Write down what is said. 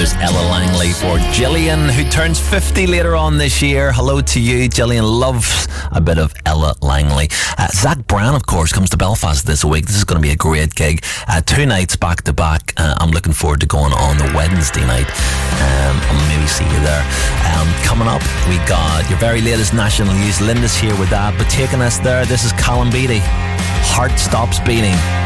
There's Ella Langley for Gillian, who turns 50 later on this year. Hello to you. Gillian loves a bit of Ella Langley. Zach Brown, of course, comes to Belfast this week. This is going to be a great gig. 2 nights back to back. I'm looking forward to going on the Wednesday night. I'll maybe see you there. Coming up, we got your very latest national news. Linda's here with that. But taking us there, this is Callum Beatty. Heart Stops Beating.